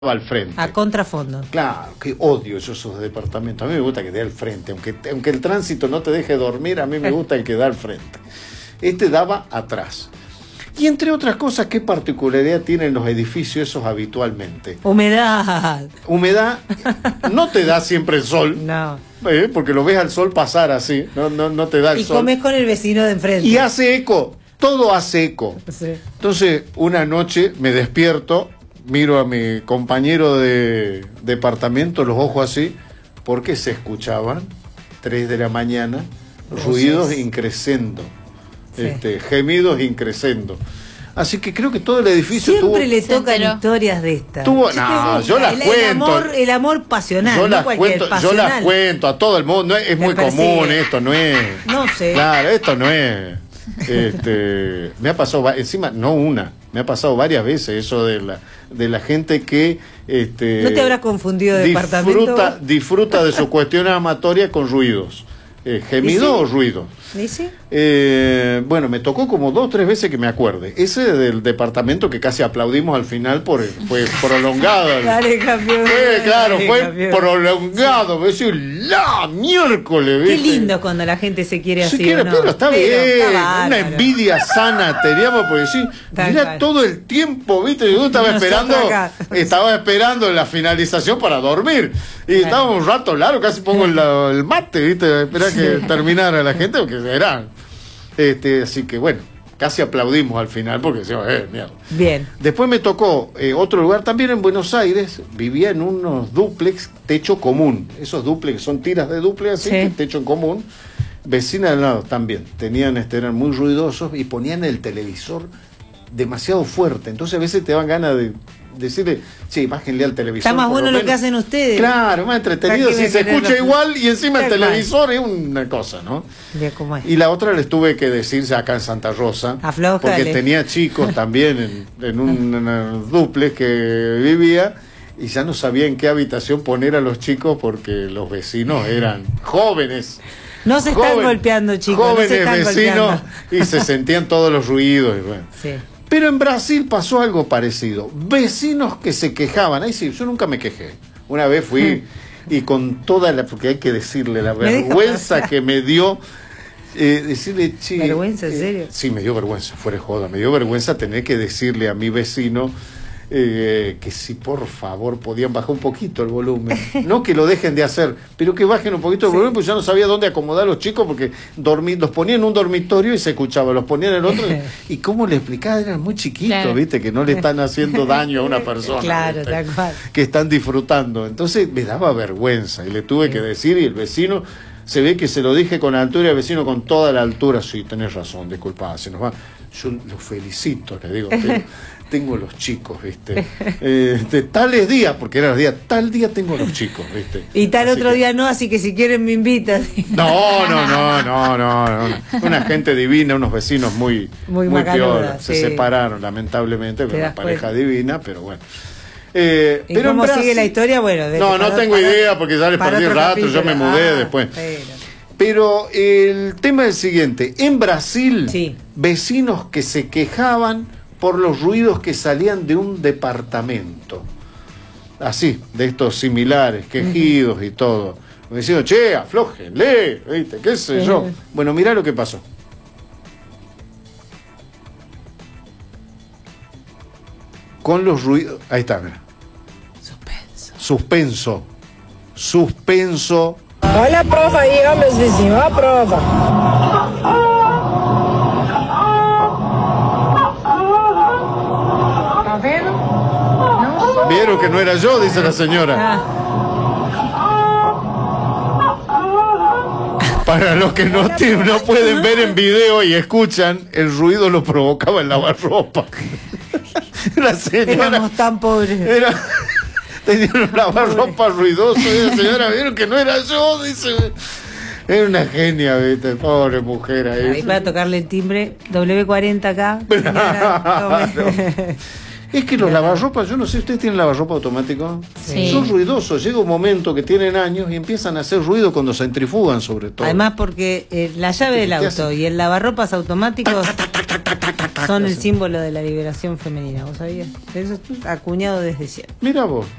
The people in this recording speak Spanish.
al frente. A contrafondo. Claro, que odio yo esos departamentos. A mí me gusta que dé al frente. Aunque el tránsito no te deje dormir, a mí me gusta el que da al frente. Este daba atrás. Y entre otras cosas, ¿qué particularidad tienen los edificios esos habitualmente? Humedad. Humedad no te da siempre el sol. No. Porque lo ves al sol pasar así. No te da el sol. Y comes con el vecino de enfrente. Y hace eco. Todo hace eco. Sí. Entonces, una noche me despierto, miro a mi compañero de departamento, los ojos así, porque se escuchaban 3 de la mañana, ruidos increscendo, Sí. Gemidos increscendo. Así que creo que todo el edificio siempre tuvo... le tocan historias de estas. Yo las cuento. El amor pasional. Yo las pasional. las cuento a todo el mundo. Es muy común esto, no es... No sé. Claro, esto no es... me ha pasado encima, no una, me ha pasado varias veces eso de la gente que ¿no te habrás confundido de departamento? Disfruta de su cuestión amatoria con ruidos. ¿Gemido o ruido? ¿Dice? Bueno, me tocó como 2 o 3 veces que me acuerde. Ese del departamento que casi aplaudimos al final fue prolongado. Dale, campeón. Claro, fue prolongado. Me decía, ¡la miércoles! Qué lindo cuando la gente se quiere así. Pero está bien. Una envidia sana teníamos, porque sí, mirá todo el tiempo, ¿viste? Yo estaba esperando la finalización para dormir. Y estábamos un rato largo, casi pongo el mate, ¿viste? Esperar que terminara la gente, porque eran. Así que bueno, casi aplaudimos al final, porque decíamos, mierda. Bien. Después me tocó otro lugar, también en Buenos Aires, vivía en unos dúplex, techo común. Esos dúplex son tiras de dúplex, así, sí. Techo en común. Vecina al lado también, eran muy ruidosos y ponían el televisor demasiado fuerte. Entonces a veces te dan ganas de decirle, sí, bájenle al televisor. Está más bueno lo que hacen ustedes. Claro, más entretenido, si se escucha igual y encima el televisor es una cosa, ¿no? ¿Cómo es? Y la otra les tuve que decirse acá en Santa Rosa, porque tenía chicos también en un dúplex que vivía y ya no sabía en qué habitación poner a los chicos porque los vecinos eran jóvenes. No se están golpeando, chicos. Jóvenes no se vecinos golpeando. Y se sentían todos los ruidos. Y bueno. Sí. Pero en Brasil pasó algo parecido. Vecinos que se quejaban. Ahí sí, yo nunca me quejé. Una vez fui y con toda la... Porque hay que decirle la vergüenza que me dio... decirle... ¿Vergüenza, en serio? Sí, me dio vergüenza, fuera de joda. Me dio vergüenza tener que decirle a mi vecino... que si por favor podían bajar un poquito el volumen, no que lo dejen de hacer, pero que bajen un poquito el volumen, pues ya no sabía dónde acomodar a los chicos porque los ponían en un dormitorio y se escuchaba, los ponían en el otro y cómo le explicaba, eran muy chiquitos, claro. ¿Viste? Que no le están haciendo daño a una persona, claro, tal cual. Que están disfrutando, entonces me daba vergüenza y le tuve que decir y el vecino, se ve que se lo dije con altura y el vecino con toda la altura, sí, tenés razón, disculpa, se nos va, yo lo felicito, le digo, pero tengo los chicos, ¿viste? Tales días, porque eran los días, tal día tengo los chicos, ¿viste? Y tal así otro día no, así que si quieren me invitan. No. Una gente divina, unos vecinos muy piola. Se separaron, lamentablemente, con una pareja divina, pero bueno. ¿Y pero cómo sigue la historia? Bueno, no tengo idea, porque ya les perdí el rato, yo me mudé después. Pero el tema es el siguiente, en Brasil, sí. Vecinos que se quejaban por los ruidos que salían de un departamento. Así, de estos similares, quejidos y todo. Me decían, che, aflójenle, ¿viste? ¿Qué sé yo? Bueno, mirá lo que pasó. Con los ruidos... Ahí está, mira. Suspenso. Olha a prova aí, ó, meus vizinhos, olha a prova. Vieron que no era yo, dice la señora. Para los que no pueden ver en video y escuchan, el ruido lo provocaba el lavarropa. La señora... Éramos tan pobres. Tenía un lavarropa ruidoso y la señora, vieron que no era yo, dice... Era una genia, ¿viste? Pobre mujer ahí. Ahí para tocarle el timbre, W40 acá. Es que los lavarropas, yo no sé, ¿ustedes tienen lavarropa automático? Sí. Son ruidosos, llega un momento que tienen años y empiezan a hacer ruido cuando centrifugan sobre todo. Además porque la llave del auto y el lavarropas automáticos Son el símbolo de la liberación femenina, ¿vos sabías? Eso acuñado desde siempre. Mira vos.